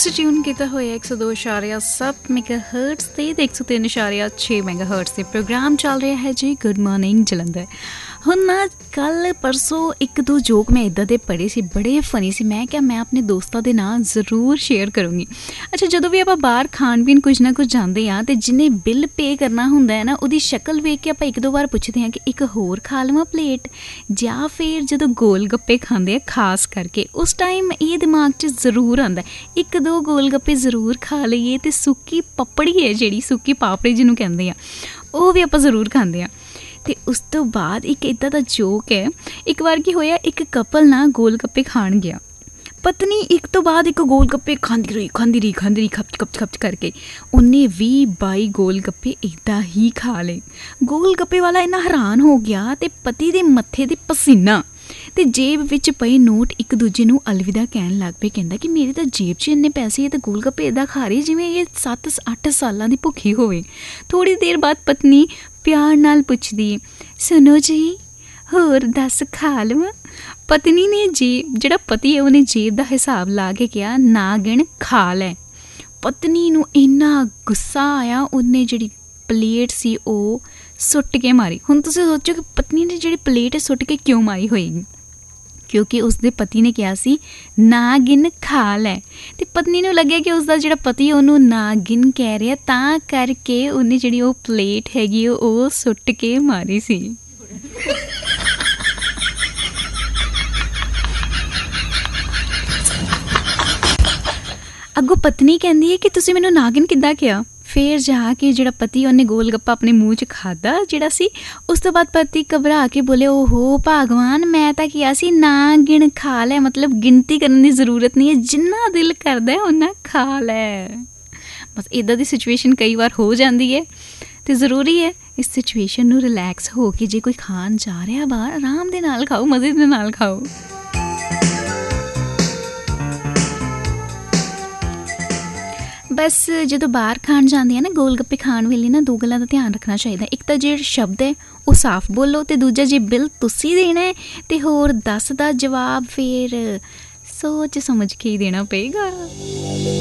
ਤੁਸੀਂ ਟਿਊਨ ਕੀਤਾ ਹੋਇਆ 102.7 ਮੈਗਾਹਰਟਜ਼ ਤੇ 103.6 ਮੈਗਾਹਰਟਜ਼ ਤੇ ਪ੍ਰੋਗਰਾਮ ਚੱਲ ਰਿਹਾ ਹੈ ਜੀ ਗੁੱਡ ਮਾਰਨਿੰਗ ਜਲੰਧਰ। ਹੁਣ ਨਾ ਕੱਲ੍ਹ ਪਰਸੋਂ ਇੱਕ ਦੋ ਜੋਕ ਮੈਂ ਇੱਦਾਂ ਦੇ ਪੜ੍ਹੇ ਸੀ, ਬੜੇ ਫਨੀ ਸੀ। ਮੈਂ ਕਿਹਾ ਮੈਂ ਆਪਣੇ ਦੋਸਤਾਂ ਦੇ ਨਾਲ ਜ਼ਰੂਰ ਸ਼ੇਅਰ ਕਰੂੰਗੀ। ਅੱਛਾ, ਜਦੋਂ ਵੀ ਆਪਾਂ ਬਾਹਰ ਖਾਣ ਪੀਣ ਕੁਝ ਨਾ ਕੁਝ ਜਾਂਦੇ ਹਾਂ ਅਤੇ ਜਿਹਨੇ ਬਿੱਲ ਪੇ ਕਰਨਾ ਹੁੰਦਾ ਹੈ ਨਾ, ਉਹਦੀ ਸ਼ਕਲ ਵੇਖ ਕੇ ਆਪਾਂ ਇੱਕ ਦੋ ਵਾਰ ਪੁੱਛਦੇ ਹਾਂ ਕਿ ਇੱਕ ਹੋਰ ਖਾ ਲਵਾਂ ਪਲੇਟ। ਜਾਂ ਫਿਰ ਜਦੋਂ ਗੋਲ ਗੱਪੇ ਖਾਂਦੇ ਆ ਖਾਸ ਕਰਕੇ, ਉਸ ਟਾਈਮ ਇਹ ਦਿਮਾਗ 'ਚ ਜ਼ਰੂਰ ਆਉਂਦਾ ਇੱਕ ਦੋ ਗੋਲ ਗੱਪੇ ਜ਼ਰੂਰ ਖਾ ਲਈਏ। ਅਤੇ ਸੁੱਕੀ ਪਪੜੀ ਹੈ ਜਿਹੜੀ, ਸੁੱਕੀ ਪਾਪੜੀ ਜਿਹਨੂੰ ਕਹਿੰਦੇ ਆ, ਉਹ ਵੀ ਆਪਾਂ ਜ਼ਰੂਰ ਖਾਂਦੇ ਹਾਂ। ਅਤੇ ਉਸ ਤੋਂ ਬਾਅਦ ਇੱਕ ਇੱਦਾਂ ਦਾ ਜੋਕ ਹੈ, ਇੱਕ ਵਾਰ ਕੀ ਹੋਇਆ, ਇੱਕ ਕਪਲ ਨਾ ਗੋਲ ਗੱਪੇ ਖਾਣ ਗਿਆ। ਪਤਨੀ ਇੱਕ ਤੋਂ ਬਾਅਦ ਇੱਕ ਗੋਲ ਗੱਪੇ ਖਾਂਦੀ ਰਹੀ ਖਪਚ ਕਰਕੇ। ਉਹਨੇ 20-22 ਗੋਲ ਗੱਪੇ ਇੱਦਾਂ ਹੀ ਖਾ ਲਏ। ਗੋਲ ਗੱਪੇ ਵਾਲਾ ਇੰਨਾ ਹੈਰਾਨ ਹੋ ਗਿਆ ਅਤੇ ਪਤੀ ਦੇ ਮੱਥੇ 'ਤੇ ਪਸੀਨਾ ਅਤੇ ਜੇਬ ਵਿੱਚ ਪਏ ਨੋਟ ਇੱਕ ਦੂਜੇ ਨੂੰ ਅਲਵਿਦਾ ਕਹਿਣ ਲੱਗ ਪਏ। ਕਹਿੰਦਾ ਕਿ ਮੇਰੀ ਤਾਂ ਜੇਬ 'ਚ ਇੰਨੇ ਪੈਸੇ ਹੈ ਅਤੇ ਗੋਲ ਗੱਪੇ ਇੱਦਾਂ ਖਾ ਰਹੀ ਜਿਵੇਂ ਇਹ 7-8 ਸਾਲਾਂ ਦੀ ਭੁੱਖੀ ਹੋਵੇ। ਥੋੜ੍ਹੀ ਦੇਰ ਬਾਅਦ ਪਤਨੀ ਪਿਆਰ ਨਾਲ ਪੁੱਛਦੀ, ਸੁਣੋ ਜੀ ਹੋਰ ਦੱਸ ਖਾ ਲਵਾਂ? ਪਤਨੀ ਨੇ ਜਿਹੜਾ ਪਤੀ ਹੈ ਉਹਨੇ ਜੇਬ ਦਾ ਹਿਸਾਬ ਲਾ ਕੇ ਕਿਹਾ, ਨਾ ਗਿਣ ਖਾ ਲੈ। ਪਤਨੀ ਨੂੰ ਇੰਨਾ ਗੁੱਸਾ ਆਇਆ, ਉਹਨੇ ਜਿਹੜੀ ਪਲੇਟ ਸੀ ਉਹ ਸੁੱਟ ਕੇ ਮਾਰੀ। ਹੁਣ ਤੁਸੀਂ ਸੋਚੋ ਕਿ ਪਤਨੀ ਨੇ ਜਿਹੜੀ ਪਲੇਟ ਸੁੱਟ ਕੇ ਕਿਉਂ ਮਾਰੀ ਹੋਏਗੀ? ਕਿਉਂਕਿ ਉਸਦੇ ਪਤੀ ਨੇ ਕਿਹਾ ਸੀ ਨਾ ਗਿਣ ਖਾ ਲੈ, ਅਤੇ ਪਤਨੀ ਨੂੰ ਲੱਗਿਆ ਕਿ ਉਸਦਾ ਜਿਹੜਾ ਪਤੀ ਉਹਨੂੰ ਨਾ ਗਿਣ ਕਹਿ ਰਿਹਾ, ਤਾਂ ਕਰਕੇ ਉਹਨੇ ਜਿਹੜੀ ਉਹ ਪਲੇਟ ਹੈਗੀ ਉਹ ਸੁੱਟ ਕੇ ਮਾਰੀ ਸੀ। ਅੱਗੋਂ ਪਤਨੀ ਕਹਿੰਦੀ ਹੈ ਕਿ ਤੁਸੀਂ ਮੈਨੂੰ ਨਾਗਿਨ ਕਿੱਦਾਂ ਕਿਹਾ? ਫਿਰ ਜਾ ਕੇ ਜਿਹੜਾ ਪਤੀ ਉਹਨੇ ਗੋਲ ਗੱਪਾ ਆਪਣੇ ਮੂੰਹ 'ਚ ਖਾਧਾ ਜਿਹੜਾ ਸੀ। ਉਸ ਤੋਂ ਬਾਅਦ ਪਤੀ ਘਬਰਾ ਕੇ ਬੋਲੇ, ਓਹੋ ਭਗਵਾਨ, ਮੈਂ ਤਾਂ ਕਿਹਾ ਸੀ ਨਾ ਗਿਣ ਖਾ ਲੈ, ਮਤਲਬ ਗਿਣਤੀ ਕਰਨ ਦੀ ਜ਼ਰੂਰਤ ਨਹੀਂ ਹੈ, ਜਿੰਨਾ ਦਿਲ ਕਰਦਾ ਓਨਾ ਖਾ ਲੈ। ਬਸ ਇੱਦਾਂ ਦੀ ਸਿਚੁਏਸ਼ਨ ਕਈ ਵਾਰ ਹੋ ਜਾਂਦੀ ਹੈ ਅਤੇ ਜ਼ਰੂਰੀ ਹੈ ਇਸ ਸਿਚੁਏਸ਼ਨ ਨੂੰ ਰਿਲੈਕਸ ਹੋ ਕੇ, ਜੇ ਕੋਈ ਖਾਣ ਜਾ ਰਿਹਾ ਬਾਹਰ, ਆਰਾਮ ਦੇ ਨਾਲ ਖਾਓ, ਮਜ਼ੇ ਦੇ ਨਾਲ ਖਾਓ। ਬਸ ਜਦੋਂ ਬਾਹਰ ਖਾਣ ਜਾਂਦੇ ਆ ਨਾ, ਗੋਲ ਗੱਪੇ ਖਾਣ ਵੇਲੇ ਨਾ ਦੋ ਗੱਲਾਂ ਦਾ ਧਿਆਨ ਰੱਖਣਾ ਚਾਹੀਦਾ। ਇੱਕ ਤਾਂ ਜਿਹੜਾ ਸ਼ਬਦ ਹੈ ਉਹ ਸਾਫ਼ ਬੋਲੋ, ਅਤੇ ਦੂਜਾ ਜੇ ਬਿੱਲ ਤੁਸੀਂ ਦੇਣਾ ਹੈ ਅਤੇ ਹੋਰ 10 ਦਾ ਜਵਾਬ ਫਿਰ ਸੋਚ ਸਮਝ ਕੇ ਹੀ ਦੇਣਾ ਪਏਗਾ।